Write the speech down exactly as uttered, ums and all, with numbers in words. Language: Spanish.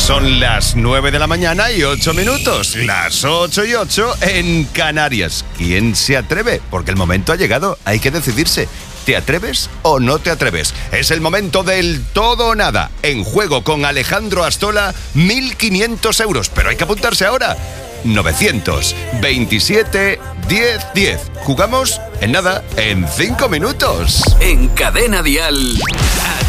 Son las nueve de la mañana y ocho minutos. Las ocho y ocho en Canarias. ¿Quién se atreve? Porque el momento ha llegado. Hay que decidirse. ¿Te atreves o no te atreves? Es el momento del todo o nada. En juego con Alejandro Astola, mil quinientos euros. Pero hay que apuntarse ahora. novecientos veintisiete diez diez. Jugamos en nada, en cinco minutos. En Cadena Dial.